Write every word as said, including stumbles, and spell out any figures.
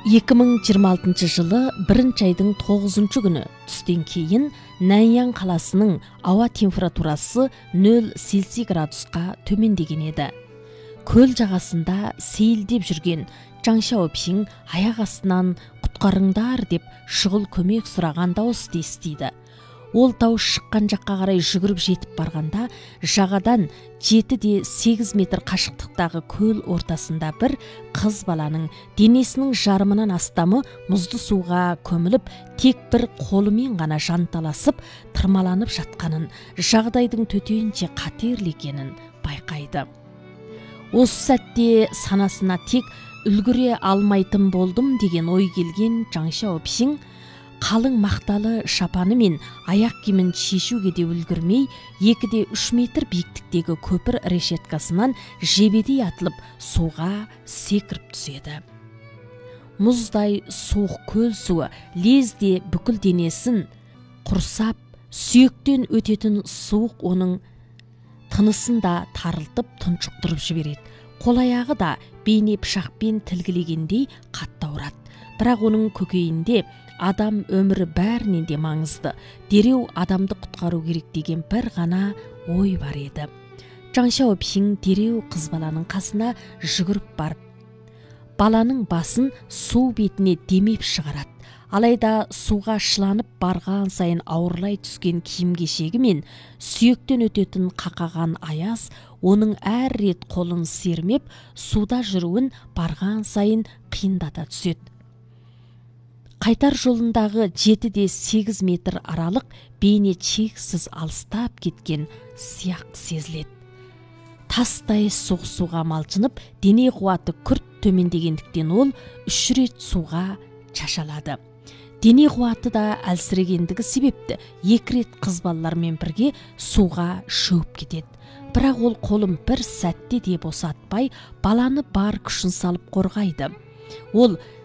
эки миң жыйырма алтынчы жылы биринчи айдын тогузунчу күнү түстөн кийин Наньян каласынын аба температурасы нөл Цельсий градуска төмендеген эди. Көл жагасында сейилдеп жүрген Чжан Шаопин аяк астынан куткарыңдар деп шұғыл көмек сураган дауысты эстейди. Ол тауыш шыққан жаққа қарай жүгіріп жетіп барғанда, жағадан жети де сегиз метр қашықтықтағы көл ортасында бір қыз баланың денесінің жарымынан астамы мұзды суға көміліп, тек бір қолымен ғана жанталасып, тырмаланып жатқанын, жағдайдың төтенше қатерлі екенін байқайды. Осы сәтте санасына тек үлгіре алмайтын болдым деген ой келген Чжан Шаопин қалың мақталы шапаны мен аяқ киімін шешуге де үлгірмей, екі де үш метр биіктіктегі көпір решеткасынан жебедей атылып, суға секіріп түседі. Мұздай суық көл суы лезде бүкіл денесін құрсап, сүйектен өтетін суық оның тынысын да тарылтып тұншықтырып жібереді. Қол-аяғы да бейне пышақпен тілгілегендей қатты ауырады. Бірақ оның көкейінде адам өмірі бәрінен де маңызды, дереу адамды құтқару керек деген бір ғана ой бар еді. Чжан Шаопин дереу қыз баланың қасына жүгіріп барып, баланың басын су бетіне демеп шығарады. Алайда суға шыланып барған сайын ауырлай түскен киім-кешегі мен сүйектен өтетін қақаған аяз оның әр рет қолын сермеп, суда жүруін барған сайын қиындата түседі. Қайтар жолындағы жети де сегиз метр аралық бейне чексіз алыстап кеткен сияқты сезіледі. Тастай суық суға малжынып, дене қуаты күрт төмендегендіктен ол үш рет суға шашалады. Дене қуаты да әлсірегендігі себепті екі рет қыз балалармен бірге суға шөп кетеді. Бірақ ол қолын бір сәтте де босатпай, баланы бар күшін салып қорғайды. Ол